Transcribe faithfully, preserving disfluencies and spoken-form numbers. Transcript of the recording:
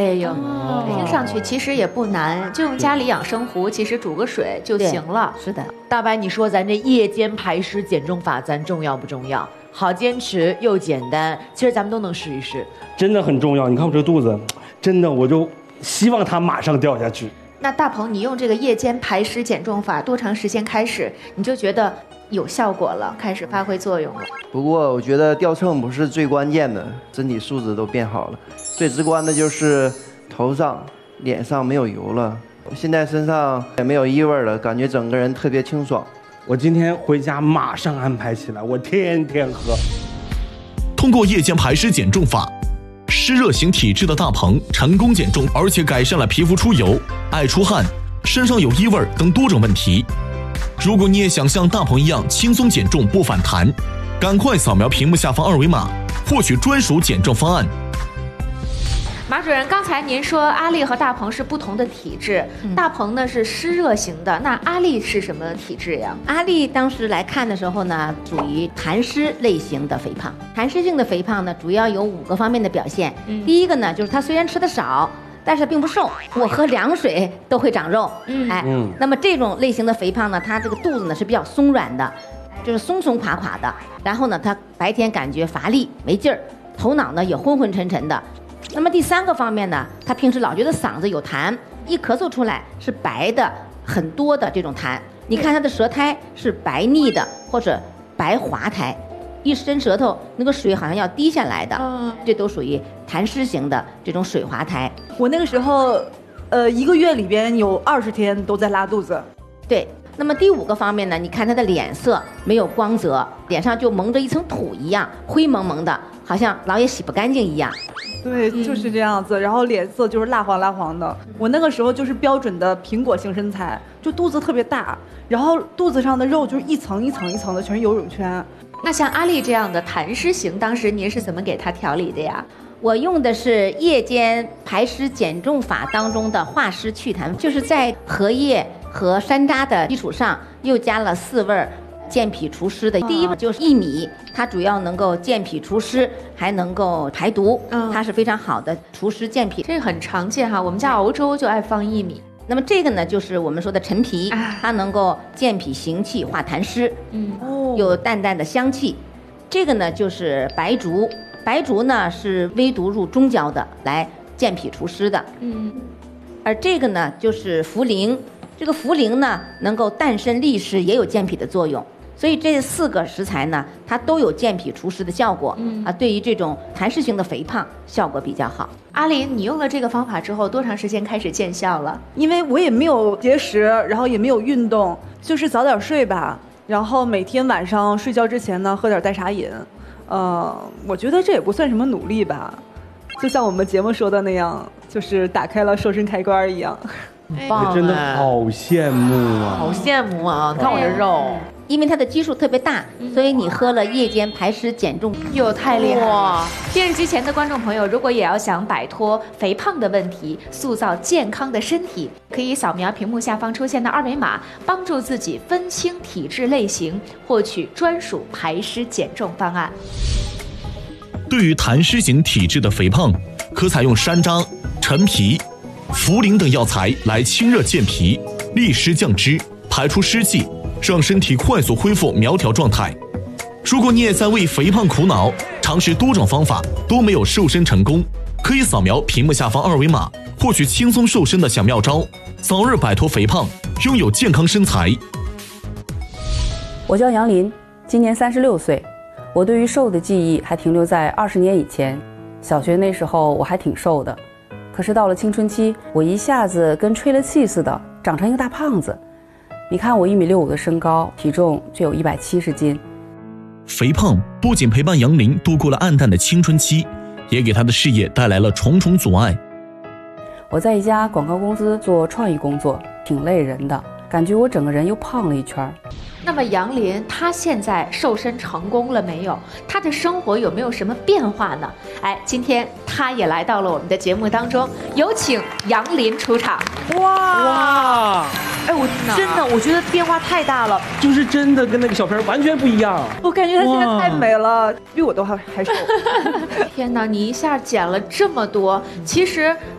哎呦，听上去其实也不难，就用家里养生壶，其实煮个水就行了。 是的， 大白，你说咱这夜间排湿减重法，咱重要不重要？好坚持又简单，其实咱们都能试一试。 真的很重要。你看我这肚子，真的我就希望它马上掉下去。 那大鹏，你用这个夜间排湿减重法多长时间开始你就觉得有效果了，开始发挥作用了？ 不过我觉得掉秤不是最关键的，身体素质都变好了。最直观的就是头上、脸上没有油了，现在身上也没有异味了，感觉整个人特别清爽。 我今天回家马上安排起来，我天天喝。 通过夜间排湿减重法，湿热型体质的大鹏成功减重，而且改善了皮肤出油、爱出汗、身上有异味等多种问题。如果你也想像大鹏一样轻松减重不反弹，赶快扫描屏幕下方二维码，获取专属减重方案。 马主任，刚才您说阿丽和大鹏是不同的体质，嗯、大鹏呢是湿热型的，那阿丽是什么体质呀？ 阿丽当时来看的时候呢，属于痰湿类型的肥胖。痰湿性的肥胖呢，主要有五个方面的表现。嗯、第一个呢，就是她虽然吃的少，但是并不瘦，我喝凉水都会长肉。嗯，哎，嗯、那么这种类型的肥胖呢，它这个肚子呢是比较松软的，就是松松垮垮的。然后呢，她白天感觉乏力没劲儿，头脑呢也昏昏沉沉的。那么第三个方面呢，他平时老觉得嗓子有痰，一咳嗽出来是白的很多的这种痰。你看他的舌苔是白腻的或者白滑苔，一伸舌头那个水好像要滴下来的，嗯、这都属于痰湿型的这种水滑苔。 我那个时候，呃，一个月里边有二十天都在拉肚子。 对。那么第五个方面呢，你看他的脸色没有光泽，脸上就蒙着一层土一样，灰蒙蒙的，好像老也洗不干净一样。 对，就是这样子，然后脸色就是蜡黄蜡黄的。我那个时候就是标准的苹果型身材，就肚子特别大，然后肚子上的肉就是一层一层一层的，全是游泳圈。 那像阿丽这样的痰湿型，当时您是怎么给她调理的呀？ 我用的是夜间排湿减重法当中的化湿祛痰，就是在荷叶和山楂的基础上又加了四味健脾除湿的。第一个就是薏米，它主要能够健脾除湿，还能够排毒，它是非常好的除湿健脾。 这个很常见哈，我们家熬粥就爱放薏米。 那么这个呢，就是我们说的陈皮，它能够健脾行气、化痰湿，嗯，有淡淡的香气。这个呢就是白术，白术呢是微毒入中焦的，来健脾除湿的，嗯。而这个呢就是茯苓，这个茯苓呢能够淡参利湿，也有健脾的作用。所以这四个食材呢，它都有健脾除湿的效果，嗯啊，对于这种痰湿型的肥胖效果比较好。 阿林，你用了这个方法之后，多长时间开始见效了？ 因为我也没有节食，然后也没有运动，就是早点睡吧，然后每天晚上睡觉之前呢，喝点代茶饮。呃，我觉得这也不算什么努力吧，就像我们节目说的那样，就是打开了瘦身开关一样。 棒，真的好羡慕啊！ 好羡慕啊！你看我这肉。 因为它的基数特别大，所以你喝了夜间排湿减重， 哟，太厉害了！电视机前的观众朋友，如果也要想摆脱肥胖的问题，塑造健康的身体，可以扫描屏幕下方出现的二维码，帮助自己分清体质类型，获取专属排湿减重方案。 对于痰湿型体质的肥胖，可采用山楂、陈皮、茯苓等药材来清热健脾、利湿降脂、排出湿气，让身体快速恢复苗条状态。如果你也在为肥胖苦恼，尝试多种方法都没有瘦身成功，可以扫描屏幕下方二维码，获取轻松瘦身的小妙招，早日摆脱肥胖，拥有健康身材。 我叫杨林，今年三十六岁。我对于瘦的记忆还停留在二十年以前，小学那时候我还挺瘦的，可是到了青春期，我一下子跟吹了气似的，长成一个大胖子。你看我一米六五的身高，体重却有一百七十斤。 肥胖不仅陪伴杨林度过了暗淡的青春期，也给他的事业带来了重重阻碍。 我在一家广告公司做创意工作，挺累人的，感觉我整个人又胖了一圈。 那么杨林他现在瘦身成功了没有？他的生活有没有什么变化呢？哎，今天他也来到了我们的节目当中，有请杨林出场。 哇哇！哎，我真的我觉得变化太大了， 就是真的跟那个小片完全不一样。 我感觉他现在太美了，比我都还还瘦。 天哪，你一下减了这么多，其实。